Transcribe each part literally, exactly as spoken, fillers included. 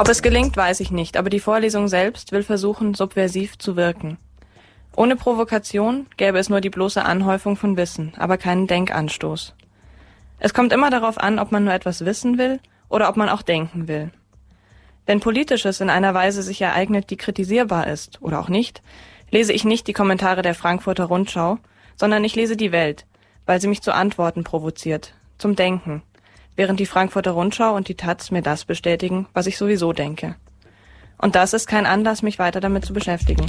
Ob es gelingt, weiß ich nicht, aber die Vorlesung selbst will versuchen, subversiv zu wirken. Ohne Provokation gäbe es nur die bloße Anhäufung von Wissen, aber keinen Denkanstoß. Es kommt immer darauf an, ob man nur etwas wissen will oder ob man auch denken will. Wenn Politisches in einer Weise sich ereignet, die kritisierbar ist, oder auch nicht, lese ich nicht die Kommentare der Frankfurter Rundschau, sondern ich lese die Welt, weil sie mich zu Antworten provoziert, zum Denken, während die Frankfurter Rundschau und die Taz mir das bestätigen, was ich sowieso denke. Und das ist kein Anlass, mich weiter damit zu beschäftigen.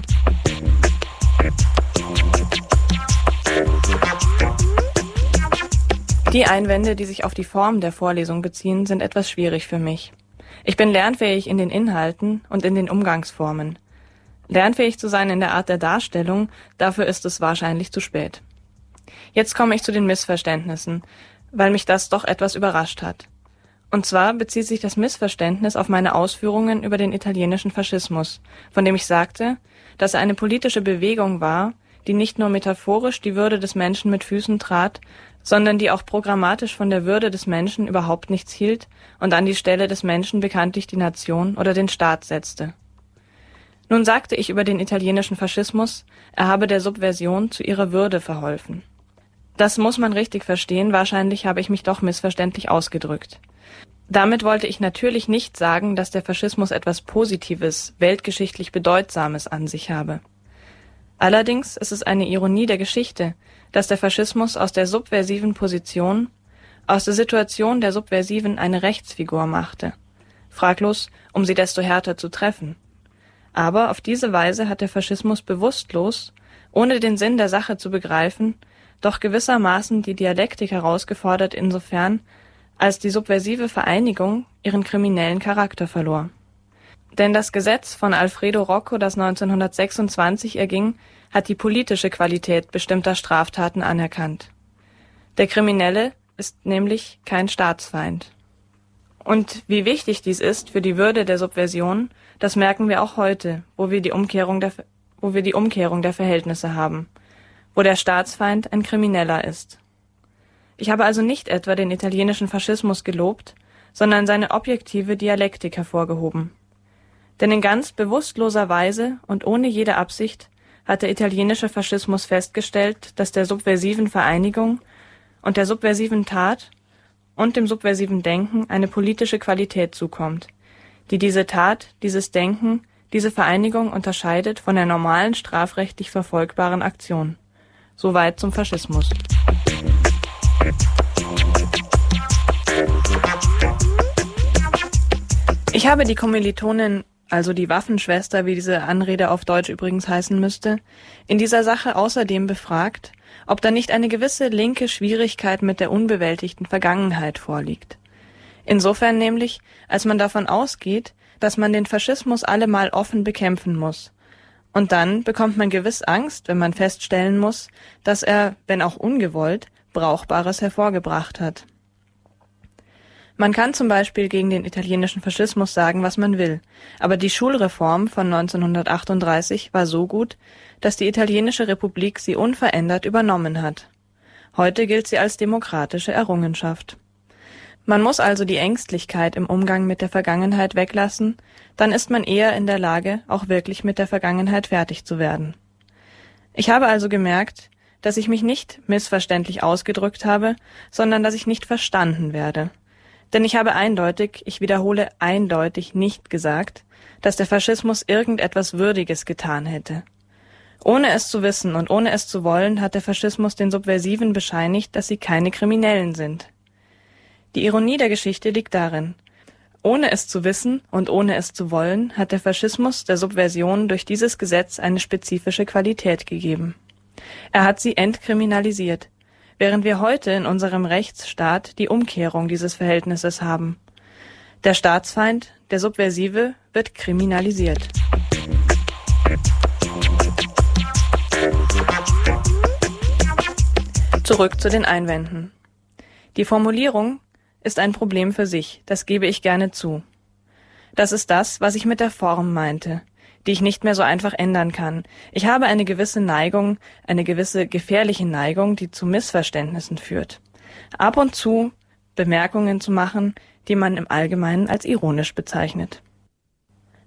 Die Einwände, die sich auf die Form der Vorlesung beziehen, sind etwas schwierig für mich. Ich bin lernfähig in den Inhalten und in den Umgangsformen. Lernfähig zu sein in der Art der Darstellung, dafür ist es wahrscheinlich zu spät. Jetzt komme ich zu den Missverständnissen, weil mich das doch etwas überrascht hat. Und zwar bezieht sich das Missverständnis auf meine Ausführungen über den italienischen Faschismus, von dem ich sagte, dass er eine politische Bewegung war, die nicht nur metaphorisch die Würde des Menschen mit Füßen trat, sondern die auch programmatisch von der Würde des Menschen überhaupt nichts hielt und an die Stelle des Menschen bekanntlich die Nation oder den Staat setzte. Nun sagte ich über den italienischen Faschismus, er habe der Subversion zu ihrer Würde verholfen. Das muss man richtig verstehen, wahrscheinlich habe ich mich doch missverständlich ausgedrückt. Damit wollte ich natürlich nicht sagen, dass der Faschismus etwas Positives, weltgeschichtlich Bedeutsames an sich habe. Allerdings ist es eine Ironie der Geschichte, dass der Faschismus aus der subversiven Position, aus der Situation der Subversiven eine Rechtsfigur machte. Fraglos, um sie desto härter zu treffen. Aber auf diese Weise hat der Faschismus bewusstlos, ohne den Sinn der Sache zu begreifen, doch gewissermaßen die Dialektik herausgefordert insofern, als die subversive Vereinigung ihren kriminellen Charakter verlor. Denn das Gesetz von Alfredo Rocco, das neunzehnhundertsechsundzwanzig erging, hat die politische Qualität bestimmter Straftaten anerkannt. Der Kriminelle ist nämlich kein Staatsfeind. Und wie wichtig dies ist für die Würde der Subversion, das merken wir auch heute, wo wir die Umkehrung der, wo wir die Umkehrung der Verhältnisse haben, wo der Staatsfeind ein Krimineller ist. Ich habe also nicht etwa den italienischen Faschismus gelobt, sondern seine objektive Dialektik hervorgehoben. Denn in ganz bewusstloser Weise und ohne jede Absicht hat der italienische Faschismus festgestellt, dass der subversiven Vereinigung und der subversiven Tat und dem subversiven Denken eine politische Qualität zukommt, die diese Tat, dieses Denken, diese Vereinigung unterscheidet von der normalen strafrechtlich verfolgbaren Aktion. Soweit zum Faschismus. Ich habe die Kommilitonin, also die Waffenschwester, wie diese Anrede auf Deutsch übrigens heißen müsste, in dieser Sache außerdem befragt, ob da nicht eine gewisse linke Schwierigkeit mit der unbewältigten Vergangenheit vorliegt. Insofern nämlich, als man davon ausgeht, dass man den Faschismus allemal offen bekämpfen muss. Und dann bekommt man gewiss Angst, wenn man feststellen muss, dass er, wenn auch ungewollt, Brauchbares hervorgebracht hat. Man kann zum Beispiel gegen den italienischen Faschismus sagen, was man will, aber die Schulreform von neunzehnhundertachtunddreißig war so gut, dass die italienische Republik sie unverändert übernommen hat. Heute gilt sie als demokratische Errungenschaft. Man muss also die Ängstlichkeit im Umgang mit der Vergangenheit weglassen, dann ist man eher in der Lage, auch wirklich mit der Vergangenheit fertig zu werden. Ich habe also gemerkt, dass ich mich nicht missverständlich ausgedrückt habe, sondern dass ich nicht verstanden werde. Denn ich habe eindeutig, ich wiederhole eindeutig nicht gesagt, dass der Faschismus irgendetwas Würdiges getan hätte. Ohne es zu wissen und ohne es zu wollen, hat der Faschismus den Subversiven bescheinigt, dass sie keine Kriminellen sind. Die Ironie der Geschichte liegt darin: Ohne es zu wissen und ohne es zu wollen, hat der Faschismus der Subversion durch dieses Gesetz eine spezifische Qualität gegeben. Er hat sie entkriminalisiert, während wir heute in unserem Rechtsstaat die Umkehrung dieses Verhältnisses haben. Der Staatsfeind, der Subversive, wird kriminalisiert. Zurück zu den Einwänden. Die Formulierung ist ein Problem für sich, das gebe ich gerne zu. Das ist das, was ich mit der Form meinte, die ich nicht mehr so einfach ändern kann. Ich habe eine gewisse Neigung, eine gewisse gefährliche Neigung, die zu Missverständnissen führt. Ab und zu Bemerkungen zu machen, die man im Allgemeinen als ironisch bezeichnet.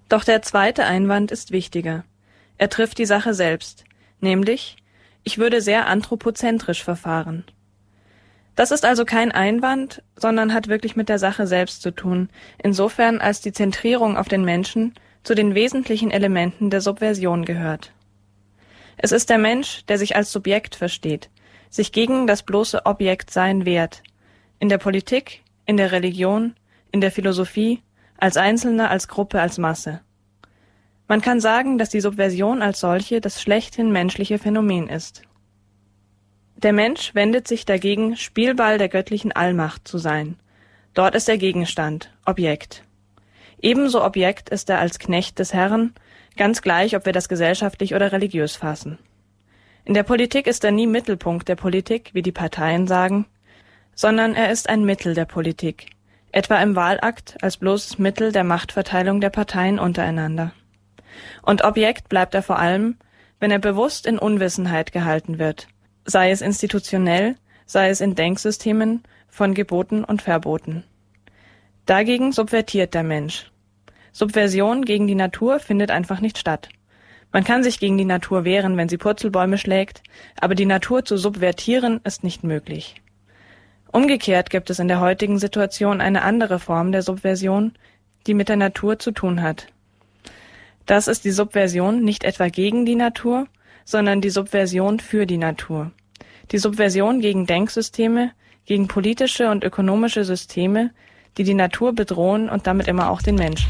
Doch der zweite Einwand ist wichtiger. Er trifft die Sache selbst, nämlich, ich würde sehr anthropozentrisch verfahren. Das ist also kein Einwand, sondern hat wirklich mit der Sache selbst zu tun, insofern als die Zentrierung auf den Menschen zu den wesentlichen Elementen der Subversion gehört. Es ist der Mensch, der sich als Subjekt versteht, sich gegen das bloße Objektsein wehrt, in der Politik, in der Religion, in der Philosophie, als Einzelner, als Gruppe, als Masse. Man kann sagen, dass die Subversion als solche das schlechthin menschliche Phänomen ist. Der Mensch wendet sich dagegen, Spielball der göttlichen Allmacht zu sein. Dort ist er Gegenstand, Objekt. Ebenso Objekt ist er als Knecht des Herrn, ganz gleich, ob wir das gesellschaftlich oder religiös fassen. In der Politik ist er nie Mittelpunkt der Politik, wie die Parteien sagen, sondern er ist ein Mittel der Politik, etwa im Wahlakt als bloßes Mittel der Machtverteilung der Parteien untereinander. Und Objekt bleibt er vor allem, wenn er bewusst in Unwissenheit gehalten wird, sei es institutionell, sei es in Denksystemen von Geboten und Verboten. Dagegen subvertiert der Mensch. Subversion gegen die Natur findet einfach nicht statt. Man kann sich gegen die Natur wehren, wenn sie Purzelbäume schlägt, aber die Natur zu subvertieren ist nicht möglich. Umgekehrt gibt es in der heutigen Situation eine andere Form der Subversion, die mit der Natur zu tun hat. Das ist die Subversion nicht etwa gegen die Natur, sondern die Subversion für die Natur. Die Subversion gegen Denksysteme, gegen politische und ökonomische Systeme, die die Natur bedrohen und damit immer auch den Menschen.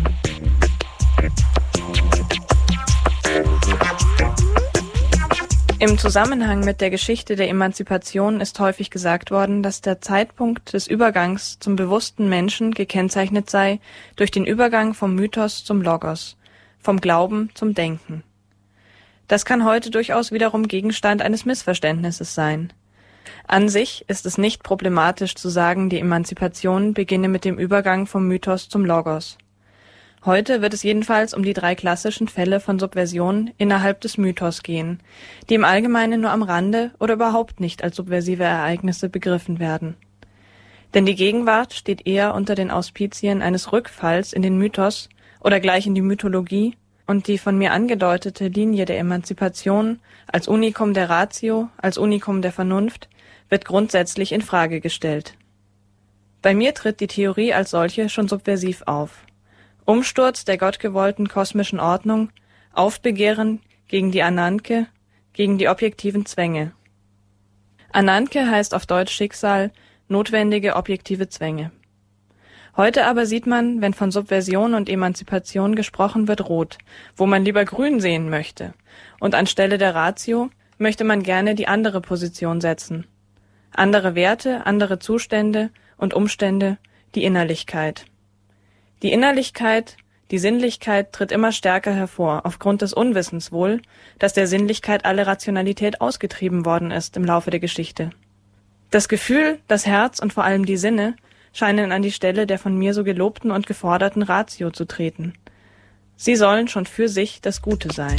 Im Zusammenhang mit der Geschichte der Emanzipation ist häufig gesagt worden, dass der Zeitpunkt des Übergangs zum bewussten Menschen gekennzeichnet sei durch den Übergang vom Mythos zum Logos, vom Glauben zum Denken. Das kann heute durchaus wiederum Gegenstand eines Missverständnisses sein. An sich ist es nicht problematisch zu sagen, die Emanzipation beginne mit dem Übergang vom Mythos zum Logos. Heute wird es jedenfalls um die drei klassischen Fälle von Subversion innerhalb des Mythos gehen, die im Allgemeinen nur am Rande oder überhaupt nicht als subversive Ereignisse begriffen werden. Denn die Gegenwart steht eher unter den Auspizien eines Rückfalls in den Mythos oder gleich in die Mythologie, und die von mir angedeutete Linie der Emanzipation als Unikum der Ratio, als Unikum der Vernunft, wird grundsätzlich in Frage gestellt. Bei mir tritt die Theorie als solche schon subversiv auf. Umsturz der gottgewollten kosmischen Ordnung, Aufbegehren gegen die Ananke, gegen die objektiven Zwänge. Ananke heißt auf Deutsch Schicksal, notwendige objektive Zwänge. Heute aber sieht man, wenn von Subversion und Emanzipation gesprochen wird, rot, wo man lieber grün sehen möchte. Und anstelle der Ratio möchte man gerne die andere Position setzen. Andere Werte, andere Zustände und Umstände, die Innerlichkeit. Die Innerlichkeit, die Sinnlichkeit tritt immer stärker hervor, aufgrund des Unwissens wohl, dass der Sinnlichkeit alle Rationalität ausgetrieben worden ist im Laufe der Geschichte. Das Gefühl, das Herz und vor allem die Sinne scheinen an die Stelle der von mir so gelobten und geforderten Ratio zu treten. Sie sollen schon für sich das Gute sein.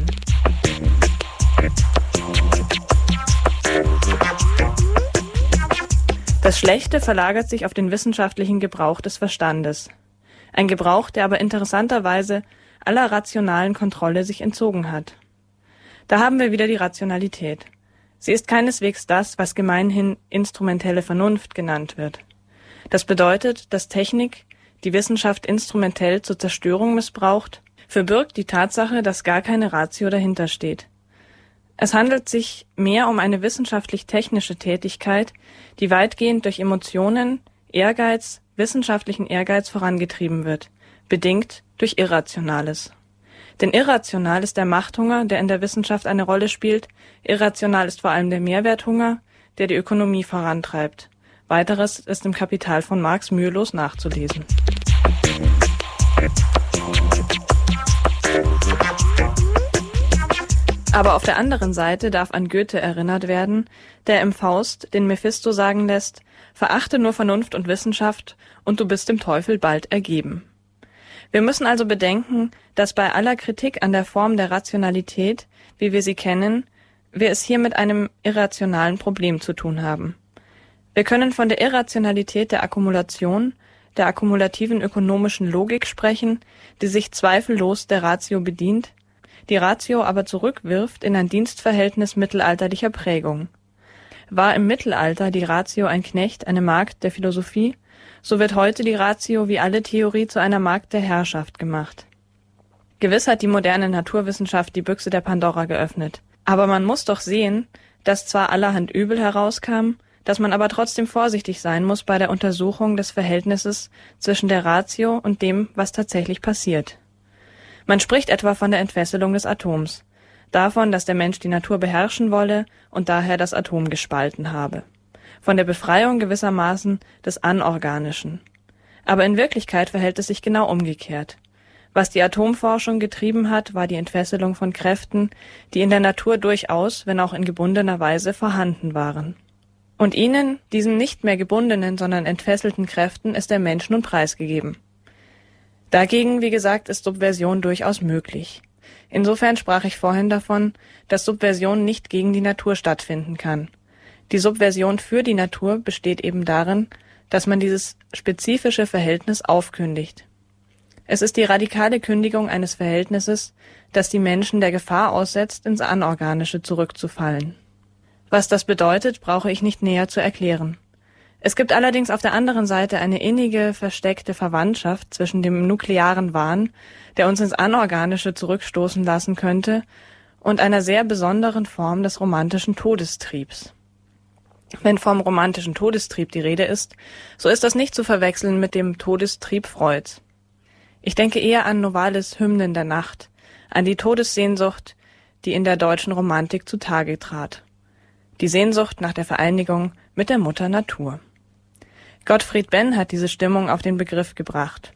Das Schlechte verlagert sich auf den wissenschaftlichen Gebrauch des Verstandes. Ein Gebrauch, der aber interessanterweise aller rationalen Kontrolle sich entzogen hat. Da haben wir wieder die Rationalität. Sie ist keineswegs das, was gemeinhin instrumentelle Vernunft genannt wird. Das bedeutet, dass Technik die Wissenschaft instrumentell zur Zerstörung missbraucht, verbirgt die Tatsache, dass gar keine Ratio dahinter steht. Es handelt sich mehr um eine wissenschaftlich-technische Tätigkeit, die weitgehend durch Emotionen, Ehrgeiz, wissenschaftlichen Ehrgeiz vorangetrieben wird, bedingt durch Irrationales. Denn irrational ist der Machthunger, der in der Wissenschaft eine Rolle spielt, irrational ist vor allem der Mehrwerthunger, der die Ökonomie vorantreibt. Weiteres ist im Kapital von Marx mühelos nachzulesen. Aber auf der anderen Seite darf an Goethe erinnert werden, der im Faust den Mephisto sagen lässt: Verachte nur Vernunft und Wissenschaft, und du bist dem Teufel bald ergeben. Wir müssen also bedenken, dass bei aller Kritik an der Form der Rationalität, wie wir sie kennen, wir es hier mit einem irrationalen Problem zu tun haben. Wir können von der Irrationalität der Akkumulation, der akkumulativen ökonomischen Logik sprechen, die sich zweifellos der Ratio bedient, die Ratio aber zurückwirft in ein Dienstverhältnis mittelalterlicher Prägung. War im Mittelalter die Ratio ein Knecht, eine Magd der Philosophie, so wird heute die Ratio wie alle Theorie zu einer Magd der Herrschaft gemacht. Gewiss hat die moderne Naturwissenschaft die Büchse der Pandora geöffnet. Aber man muss doch sehen, dass zwar allerhand Übel herauskam, dass man aber trotzdem vorsichtig sein muss bei der Untersuchung des Verhältnisses zwischen der Ratio und dem, was tatsächlich passiert. Man spricht etwa von der Entfesselung des Atoms, davon, dass der Mensch die Natur beherrschen wolle und daher das Atom gespalten habe, von der Befreiung gewissermaßen des Anorganischen. Aber in Wirklichkeit verhält es sich genau umgekehrt. Was die Atomforschung getrieben hat, war die Entfesselung von Kräften, die in der Natur durchaus, wenn auch in gebundener Weise, vorhanden waren. Und ihnen, diesen nicht mehr gebundenen, sondern entfesselten Kräften, ist der Mensch nun preisgegeben. Dagegen, wie gesagt, ist Subversion durchaus möglich. Insofern sprach ich vorhin davon, dass Subversion nicht gegen die Natur stattfinden kann. Die Subversion für die Natur besteht eben darin, dass man dieses spezifische Verhältnis aufkündigt. Es ist die radikale Kündigung eines Verhältnisses, das die Menschen der Gefahr aussetzt, ins Anorganische zurückzufallen. Was das bedeutet, brauche ich nicht näher zu erklären. Es gibt allerdings auf der anderen Seite eine innige, versteckte Verwandtschaft zwischen dem nuklearen Wahn, der uns ins Anorganische zurückstoßen lassen könnte, und einer sehr besonderen Form des romantischen Todestriebs. Wenn vom romantischen Todestrieb die Rede ist, so ist das nicht zu verwechseln mit dem Todestrieb Freuds. Ich denke eher an Novalis' Hymnen der Nacht, an die Todessehnsucht, die in der deutschen Romantik zutage trat. Die Sehnsucht nach der Vereinigung mit der Mutter Natur. Gottfried Benn hat diese Stimmung auf den Begriff gebracht.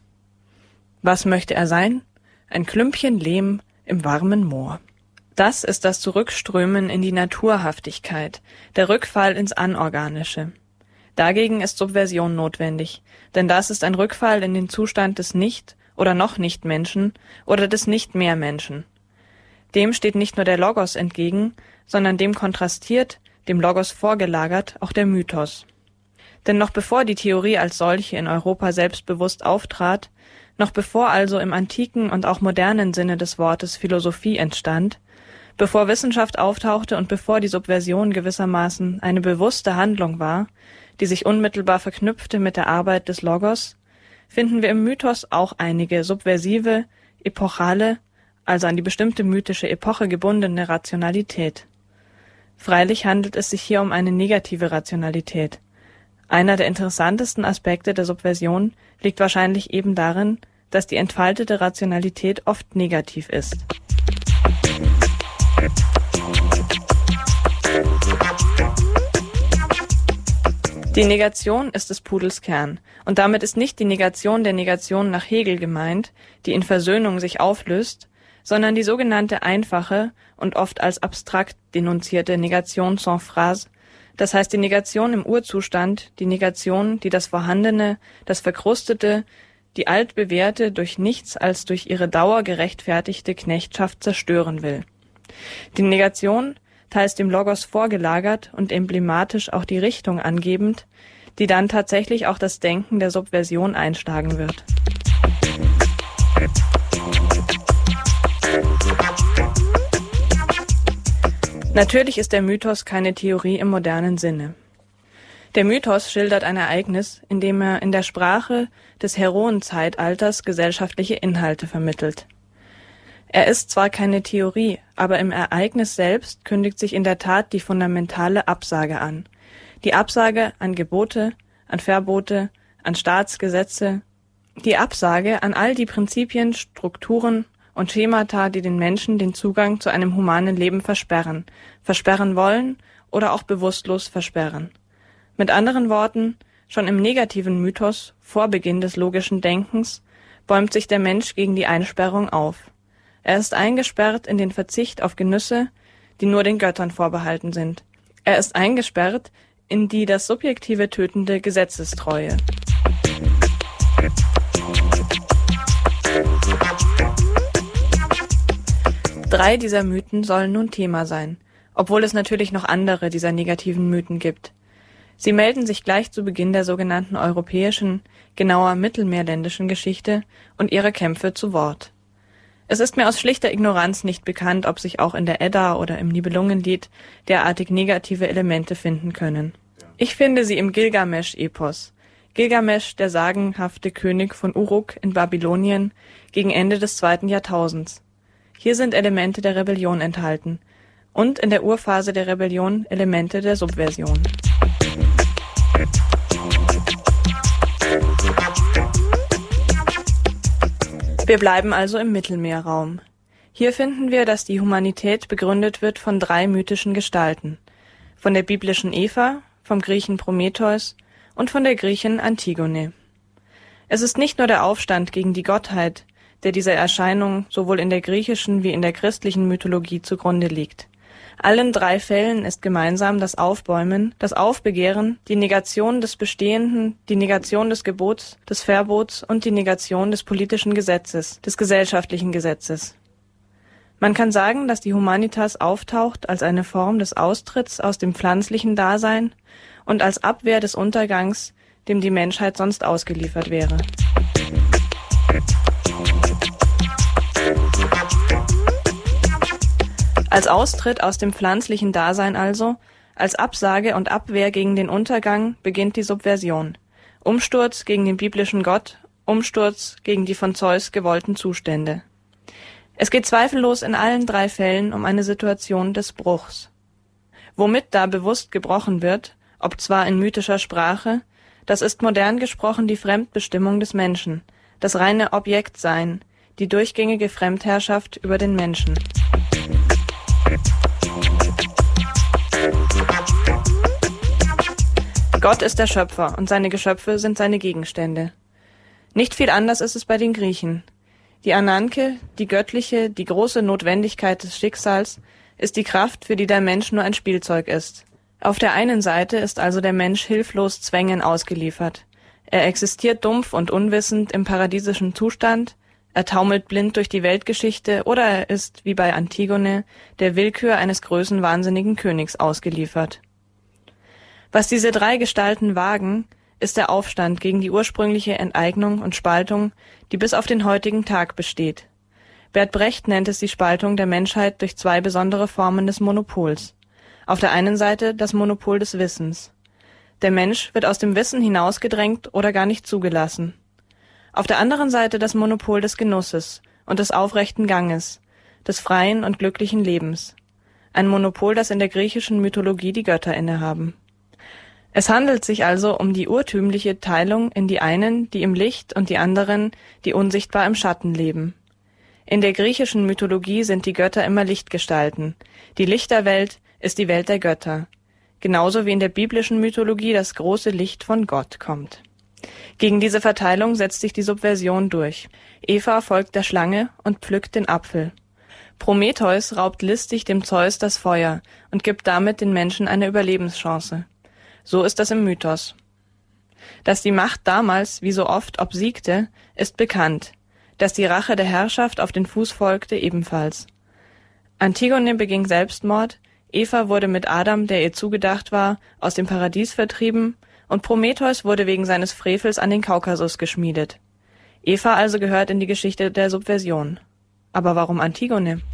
Was möchte er sein? Ein Klümpchen Lehm im warmen Moor. Das ist das Zurückströmen in die Naturhaftigkeit, der Rückfall ins Anorganische. Dagegen ist Subversion notwendig, denn das ist ein Rückfall in den Zustand des Nicht- oder noch Nicht-Menschen oder des Nicht-Mehr-Menschen. Dem steht nicht nur der Logos entgegen, sondern dem kontrastiert, dem Logos vorgelagert, auch der Mythos. Denn noch bevor die Theorie als solche in Europa selbstbewusst auftrat, noch bevor also im antiken und auch modernen Sinne des Wortes Philosophie entstand, bevor Wissenschaft auftauchte und bevor die Subversion gewissermaßen eine bewusste Handlung war, die sich unmittelbar verknüpfte mit der Arbeit des Logos, finden wir im Mythos auch einige subversive, epochale, also an die bestimmte mythische Epoche gebundene Rationalität. Freilich handelt es sich hier um eine negative Rationalität. Einer der interessantesten Aspekte der Subversion liegt wahrscheinlich eben darin, dass die entfaltete Rationalität oft negativ ist. Die Negation ist des Pudels Kern, und damit ist nicht die Negation der Negation nach Hegel gemeint, die in Versöhnung sich auflöst, sondern die sogenannte einfache und oft als abstrakt denunzierte Negation sans phrase, das heißt die Negation im Urzustand, die Negation, die das Vorhandene, das Verkrustete, die altbewährte durch nichts als durch ihre Dauer gerechtfertigte Knechtschaft zerstören will. Die Negation, teils dem Logos vorgelagert und emblematisch auch die Richtung angebend, die dann tatsächlich auch das Denken der Subversion einschlagen wird. Natürlich ist der Mythos keine Theorie im modernen Sinne. Der Mythos schildert ein Ereignis, indem er in der Sprache des Heroenzeitalters gesellschaftliche Inhalte vermittelt. Er ist zwar keine Theorie, aber im Ereignis selbst kündigt sich in der Tat die fundamentale Absage an. Die Absage an Gebote, an Verbote, an Staatsgesetze, die Absage an all die Prinzipien, Strukturen und Schemata, die den Menschen den Zugang zu einem humanen Leben versperren, versperren wollen oder auch bewusstlos versperren. Mit anderen Worten, schon im negativen Mythos, vor Beginn des logischen Denkens, bäumt sich der Mensch gegen die Einsperrung auf. Er ist eingesperrt in den Verzicht auf Genüsse, die nur den Göttern vorbehalten sind. Er ist eingesperrt in die das Subjektive tötende Gesetzestreue. Drei dieser Mythen sollen nun Thema sein, obwohl es natürlich noch andere dieser negativen Mythen gibt. Sie melden sich gleich zu Beginn der sogenannten europäischen, genauer mittelmeerländischen Geschichte und ihrer Kämpfe zu Wort. Es ist mir aus schlichter Ignoranz nicht bekannt, ob sich auch in der Edda oder im Nibelungenlied derartig negative Elemente finden können. Ich finde sie im Gilgamesch-Epos. Gilgamesch, der sagenhafte König von Uruk in Babylonien, gegen Ende des zweiten Jahrtausends. Hier sind Elemente der Rebellion enthalten und in der Urphase der Rebellion Elemente der Subversion. Wir bleiben also im Mittelmeerraum. Hier finden wir, dass die Humanität begründet wird von drei mythischen Gestalten: von der biblischen Eva, vom Griechen Prometheus und von der Griechin Antigone. Es ist nicht nur der Aufstand gegen die Gottheit, der dieser Erscheinung sowohl in der griechischen wie in der christlichen Mythologie zugrunde liegt. Allen drei Fällen ist gemeinsam das Aufbäumen, das Aufbegehren, die Negation des Bestehenden, die Negation des Gebots, des Verbots und die Negation des politischen Gesetzes, des gesellschaftlichen Gesetzes. Man kann sagen, dass die Humanitas auftaucht als eine Form des Austritts aus dem pflanzlichen Dasein und als Abwehr des Untergangs, dem die Menschheit sonst ausgeliefert wäre. Als Austritt aus dem pflanzlichen Dasein also, als Absage und Abwehr gegen den Untergang beginnt die Subversion. Umsturz gegen den biblischen Gott, Umsturz gegen die von Zeus gewollten Zustände. Es geht zweifellos in allen drei Fällen um eine Situation des Bruchs. Womit da bewusst gebrochen wird, ob zwar in mythischer Sprache, das ist modern gesprochen die Fremdbestimmung des Menschen, das reine Objektsein, die durchgängige Fremdherrschaft über den Menschen. Gott ist der Schöpfer und seine Geschöpfe sind seine Gegenstände. Nicht viel anders ist es bei den Griechen. Die Ananke, die göttliche, die große Notwendigkeit des Schicksals, ist die Kraft, für die der Mensch nur ein Spielzeug ist. Auf der einen Seite ist also der Mensch hilflos Zwängen ausgeliefert. Er existiert dumpf und unwissend im paradiesischen Zustand, er taumelt blind durch die Weltgeschichte oder er ist, wie bei Antigone, der Willkür eines größenwahnsinnigen Königs ausgeliefert. Was diese drei Gestalten wagen, ist der Aufstand gegen die ursprüngliche Enteignung und Spaltung, die bis auf den heutigen Tag besteht. Bert Brecht nennt es die Spaltung der Menschheit durch zwei besondere Formen des Monopols. Auf der einen Seite das Monopol des Wissens. Der Mensch wird aus dem Wissen hinausgedrängt oder gar nicht zugelassen. Auf der anderen Seite das Monopol des Genusses und des aufrechten Ganges, des freien und glücklichen Lebens. Ein Monopol, das in der griechischen Mythologie die Götter innehaben. Es handelt sich also um die urtümliche Teilung in die einen, die im Licht, und die anderen, die unsichtbar im Schatten leben. In der griechischen Mythologie sind die Götter immer Lichtgestalten. Die Lichterwelt ist die Welt der Götter. Genauso wie in der biblischen Mythologie das große Licht von Gott kommt. Gegen diese Verteilung setzt sich die Subversion durch. Eva folgt der Schlange und pflückt den Apfel. Prometheus raubt listig dem Zeus das Feuer und gibt damit den Menschen eine Überlebenschance. So ist das im Mythos. Dass die Macht damals, wie so oft, obsiegte, ist bekannt. Dass die Rache der Herrschaft auf den Fuß folgte, ebenfalls. Antigone beging Selbstmord, Eva wurde mit Adam, der ihr zugedacht war, aus dem Paradies vertrieben, und Prometheus wurde wegen seines Frevels an den Kaukasus geschmiedet. Eva also gehört in die Geschichte der Subversion. Aber warum Antigone?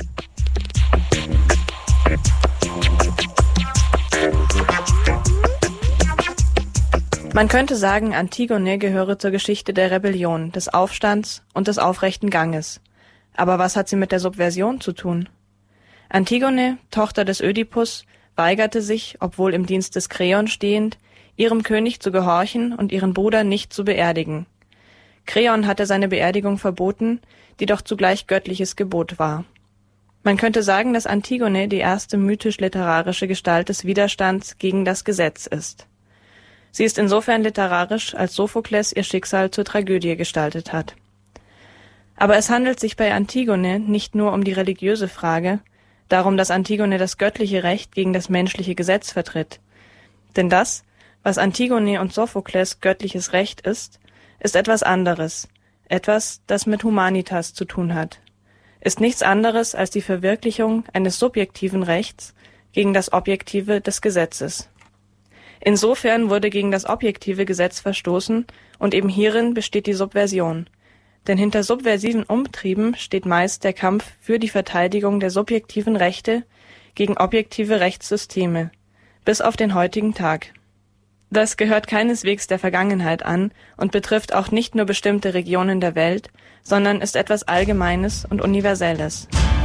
Man könnte sagen, Antigone gehöre zur Geschichte der Rebellion, des Aufstands und des aufrechten Ganges. Aber was hat sie mit der Subversion zu tun? Antigone, Tochter des Ödipus, weigerte sich, obwohl im Dienst des Kreon stehend, ihrem König zu gehorchen und ihren Bruder nicht zu beerdigen. Kreon hatte seine Beerdigung verboten, die doch zugleich göttliches Gebot war. Man könnte sagen, dass Antigone die erste mythisch-literarische Gestalt des Widerstands gegen das Gesetz ist. Sie ist insofern literarisch, als Sophokles ihr Schicksal zur Tragödie gestaltet hat. Aber es handelt sich bei Antigone nicht nur um die religiöse Frage, darum, dass Antigone das göttliche Recht gegen das menschliche Gesetz vertritt. Denn das, was Antigone und Sophokles göttliches Recht ist, ist etwas anderes, etwas, das mit Humanitas zu tun hat, ist nichts anderes als die Verwirklichung eines subjektiven Rechts gegen das Objektive des Gesetzes. Insofern wurde gegen das objektive Gesetz verstoßen, und eben hierin besteht die Subversion. Denn hinter subversiven Umtrieben steht meist der Kampf für die Verteidigung der subjektiven Rechte gegen objektive Rechtssysteme, bis auf den heutigen Tag. Das gehört keineswegs der Vergangenheit an und betrifft auch nicht nur bestimmte Regionen der Welt, sondern ist etwas Allgemeines und Universelles.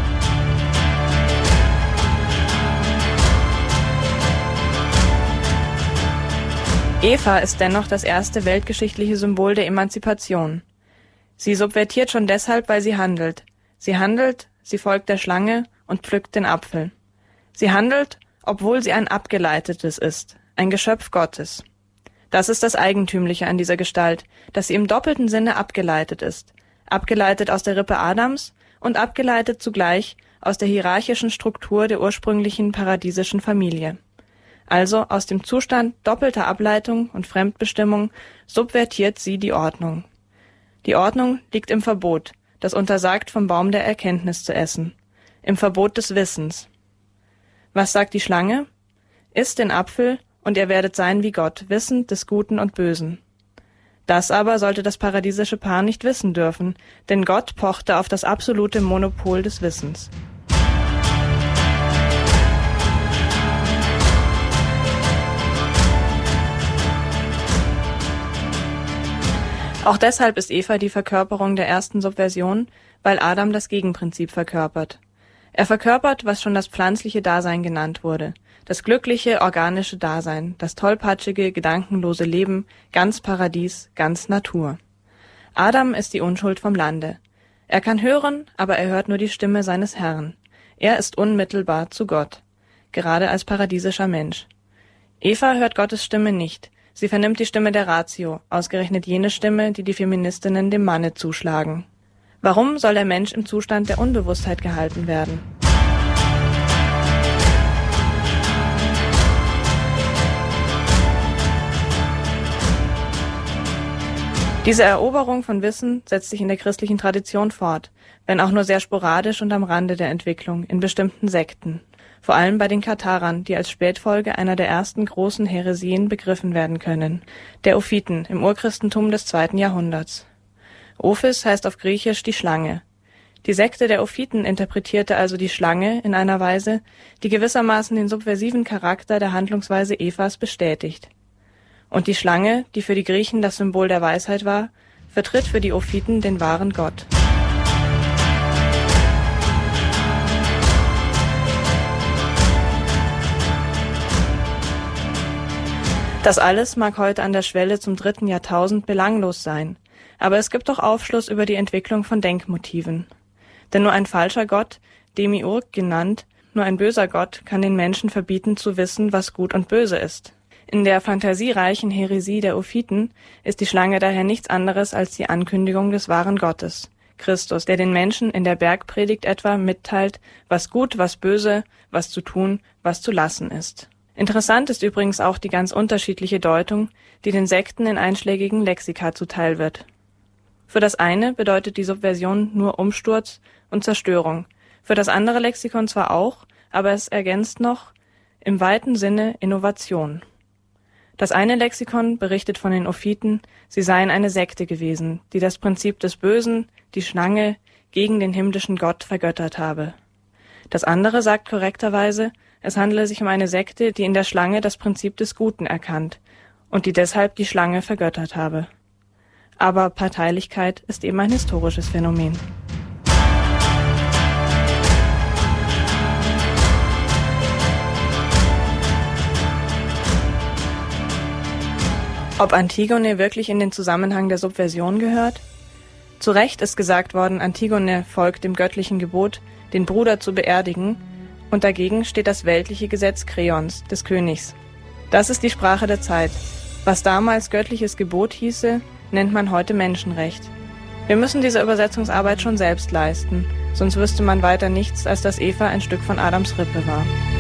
Eva ist dennoch das erste weltgeschichtliche Symbol der Emanzipation. Sie subvertiert schon deshalb, weil sie handelt. Sie handelt, sie folgt der Schlange und pflückt den Apfel. Sie handelt, obwohl sie ein abgeleitetes ist, ein Geschöpf Gottes. Das ist das Eigentümliche an dieser Gestalt, dass sie im doppelten Sinne abgeleitet ist. Abgeleitet aus der Rippe Adams und abgeleitet zugleich aus der hierarchischen Struktur der ursprünglichen paradiesischen Familie. Also aus dem Zustand doppelter Ableitung und Fremdbestimmung subvertiert sie die Ordnung. Die Ordnung liegt im Verbot, das untersagt, vom Baum der Erkenntnis zu essen, im Verbot des Wissens. Was sagt die Schlange? Isst den Apfel, und ihr werdet sein wie Gott, wissend des Guten und Bösen. Das aber sollte das paradiesische Paar nicht wissen dürfen, denn Gott pochte auf das absolute Monopol des Wissens. Auch deshalb ist Eva die Verkörperung der ersten Subversion, weil Adam das Gegenprinzip verkörpert. Er verkörpert, was schon das pflanzliche Dasein genannt wurde, das glückliche, organische Dasein, das tollpatschige, gedankenlose Leben, ganz Paradies, ganz Natur. Adam ist die Unschuld vom Lande. Er kann hören, aber er hört nur die Stimme seines Herrn. Er ist unmittelbar zu Gott, gerade als paradiesischer Mensch. Eva hört Gottes Stimme nicht. Sie vernimmt die Stimme der Ratio, ausgerechnet jene Stimme, die die Feministinnen dem Manne zuschlagen. Warum soll der Mensch im Zustand der Unbewusstheit gehalten werden? Diese Eroberung von Wissen setzt sich in der christlichen Tradition fort, wenn auch nur sehr sporadisch und am Rande der Entwicklung, in bestimmten Sekten. Vor allem bei den Katharern, die als Spätfolge einer der ersten großen Häresien begriffen werden können, der Ophiten im Urchristentum des zweiten Jahrhunderts. Ophis heißt auf Griechisch die Schlange. Die Sekte der Ophiten interpretierte also die Schlange in einer Weise, die gewissermaßen den subversiven Charakter der Handlungsweise Evas bestätigt. Und die Schlange, die für die Griechen das Symbol der Weisheit war, vertritt für die Ophiten den wahren Gott. Das alles mag heute an der Schwelle zum dritten Jahrtausend belanglos sein, aber es gibt doch Aufschluss über die Entwicklung von Denkmotiven. Denn nur ein falscher Gott, Demiurg genannt, nur ein böser Gott kann den Menschen verbieten zu wissen, was gut und böse ist. In der fantasiereichen Häresie der Ophiten ist die Schlange daher nichts anderes als die Ankündigung des wahren Gottes, Christus, der den Menschen in der Bergpredigt etwa mitteilt, was gut, was böse, was zu tun, was zu lassen ist. Interessant ist übrigens auch die ganz unterschiedliche Deutung, die den Sekten in einschlägigen Lexika zuteil wird. Für das eine bedeutet die Subversion nur Umsturz und Zerstörung, für das andere Lexikon zwar auch, aber es ergänzt noch im weiten Sinne Innovation. Das eine Lexikon berichtet von den Ophiten, sie seien eine Sekte gewesen, die das Prinzip des Bösen, die Schlange, gegen den himmlischen Gott vergöttert habe. Das andere sagt korrekterweise, es handele sich um eine Sekte, die in der Schlange das Prinzip des Guten erkannt und die deshalb die Schlange vergöttert habe. Aber Parteilichkeit ist eben ein historisches Phänomen. Ob Antigone wirklich in den Zusammenhang der Subversion gehört? Zu Recht ist gesagt worden, Antigone folgt dem göttlichen Gebot, den Bruder zu beerdigen, und dagegen steht das weltliche Gesetz Kreons, des Königs. Das ist die Sprache der Zeit. Was damals göttliches Gebot hieße, nennt man heute Menschenrecht. Wir müssen diese Übersetzungsarbeit schon selbst leisten, sonst wüsste man weiter nichts, als dass Eva ein Stück von Adams Rippe war.